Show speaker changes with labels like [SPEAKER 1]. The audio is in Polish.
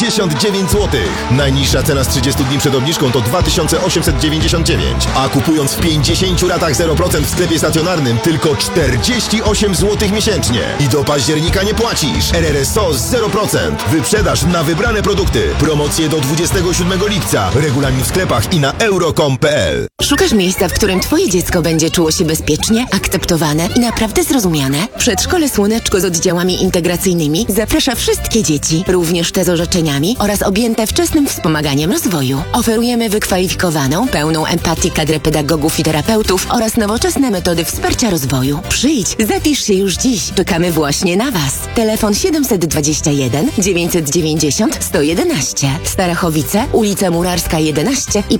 [SPEAKER 1] 99 zł. Najniższa cena z 30 dni przed obniżką to 2899, a kupując w 50 ratach 0% w sklepie stacjonarnym tylko 48 zł miesięcznie. I do października nie płacisz. RRSO 0%. Wyprzedaż na wybrane produkty. Promocje do 27 lipca. Regulamin w sklepach i na euro.com.pl.
[SPEAKER 2] Szukasz miejsca, w którym twoje dziecko będzie czuło się bezpiecznie, akceptowane i naprawdę zrozumiane? Przedszkole Słoneczko z oddziałami integracyjnymi zaprasza wszystkie dzieci, również te z orzeczeniami oraz objęte wczesnym wspomaganiem rozwoju. Oferujemy wykwalifikowaną, pełną empatii kadrę pedagogów i terapeutów oraz nowoczesne metody wsparcia rozwoju. Przyjdź, zapisz się już dziś. Czekamy właśnie na Was. Telefon 721 990 111. Starachowice, ulica Murarska 11 i